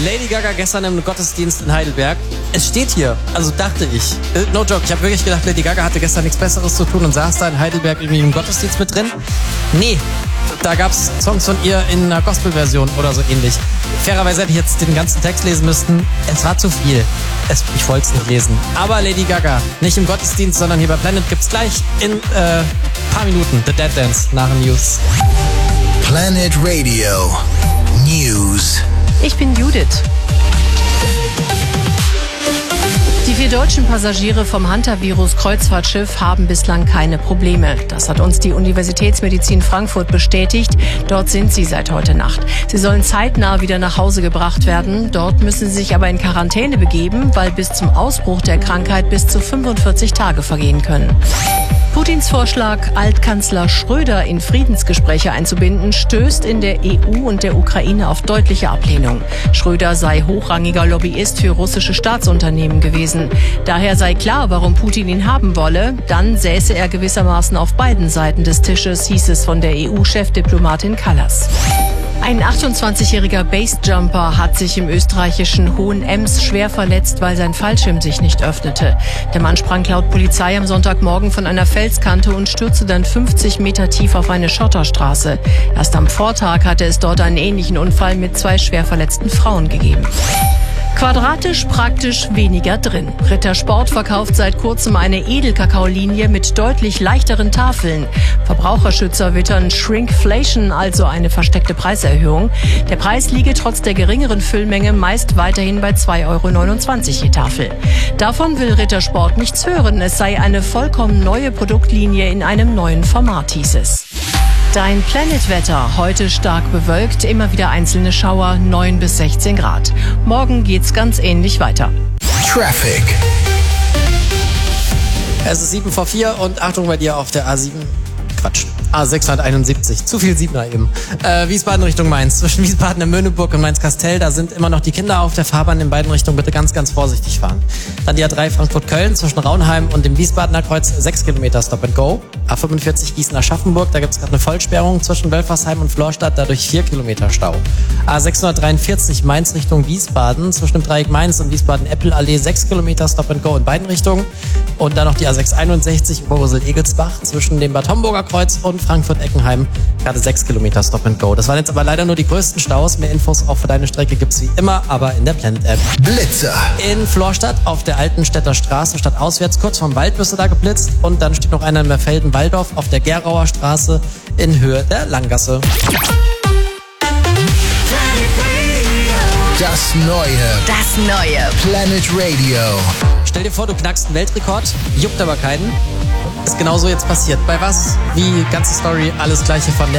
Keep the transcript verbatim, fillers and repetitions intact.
Lady Gaga gestern im Gottesdienst in Heidelberg. Es steht hier, also dachte ich. No joke, ich habe wirklich gedacht, Lady Gaga hatte gestern nichts Besseres zu tun und saß da in Heidelberg irgendwie im Gottesdienst mit drin. Nee, da gab's Songs von ihr in einer Gospelversion oder so ähnlich. Fairerweise hätte ich jetzt den ganzen Text lesen müssen. Es war zu viel. Es, ich wollte es nicht lesen. Aber Lady Gaga, nicht im Gottesdienst, sondern hier bei Planet, gibt's gleich in äh, paar Minuten The Dead Dance nach den News. Planet Radio News. Ich bin Judith. Die vier deutschen Passagiere vom Hantavirus-Kreuzfahrtschiff haben bislang keine Probleme. Das hat uns die Universitätsmedizin Frankfurt bestätigt. Dort sind sie seit heute Nacht. Sie sollen zeitnah wieder nach Hause gebracht werden. Dort müssen sie sich aber in Quarantäne begeben, weil bis zum Ausbruch der Krankheit bis zu fünfundvierzig Tage vergehen können. Putins Vorschlag, Altkanzler Schröder in Friedensgespräche einzubinden, stößt in der E U und der Ukraine auf deutliche Ablehnung. Schröder sei hochrangiger Lobbyist für russische Staatsunternehmen gewesen. Daher sei klar, warum Putin ihn haben wolle. Dann säße er gewissermaßen auf beiden Seiten des Tisches, hieß es von der E U-Chefdiplomatin Kallas. Ein achtundzwanzigjähriger Basejumper hat sich im österreichischen Hohenems schwer verletzt, weil sein Fallschirm sich nicht öffnete. Der Mann sprang laut Polizei am Sonntagmorgen von einer Felskante und stürzte dann fünfzig Meter tief auf eine Schotterstraße. Erst am Vortag hatte es dort einen ähnlichen Unfall mit zwei schwer verletzten Frauen gegeben. Quadratisch, praktisch, weniger drin. Rittersport verkauft seit kurzem eine Edelkakaolinie mit deutlich leichteren Tafeln. Verbraucherschützer wittern Shrinkflation, also eine versteckte Preiserhöhung. Der Preis liege trotz der geringeren Füllmenge meist weiterhin bei zwei Euro neunundzwanzig je Tafel. Davon will Rittersport nichts hören. Es sei eine vollkommen neue Produktlinie in einem neuen Format, hieß es. Dein Planet-Wetter. Heute stark bewölkt, immer wieder einzelne Schauer, neun bis sechzehn Grad. Morgen geht's ganz ähnlich weiter. Traffic. Es ist sieben vor vier und Achtung bei dir auf der A sieben. Quatsch. A sechshunderteinundsiebzig. Zu viel Siebener eben. Äh, Wiesbaden Richtung Mainz. Zwischen Wiesbaden und Möhneburg und Mainz-Kastell, da sind immer noch die Kinder auf der Fahrbahn in beiden Richtungen. Bitte ganz, ganz vorsichtig fahren. Dann die A drei Frankfurt-Köln zwischen Raunheim und dem Wiesbadener Kreuz. sechs Kilometer Stop and Go. A fünfundvierzig Gießen-Aschaffenburg. Da gibt es gerade eine Vollsperrung zwischen Wölfersheim und Florstadt. Dadurch vier Kilometer Stau. A sechshundertdreiundvierzig Mainz Richtung Wiesbaden. Zwischen dem Dreieck Mainz und Wiesbaden-Eppel-Allee. sechs Kilometer Stop and Go in beiden Richtungen. Und dann noch die A sechshunderteinundsechzig Oberursel-Egelsbach zwischen dem Bad Homburger Kreuz und Frankfurt-Eckenheim. Gerade sechs Kilometer Stop and Go. Das waren jetzt aber leider nur die größten Staus. Mehr Infos auch für deine Strecke gibt's wie immer, aber in der Planet-App. Blitzer. In Florstadt auf der Altenstädter Straße, stadtauswärts, kurz vorm Wald wirst du da geblitzt. Und dann steht noch einer in Merfelden-Walldorf auf der Gerauer Straße in Höhe der Langgasse. Das Neue. Das Neue. Planet Radio. Stell dir vor, du knackst einen Weltrekord, juckt aber keinen. Ist genauso jetzt passiert. Bei was? Wie? Ganze Story, alles Gleiche von der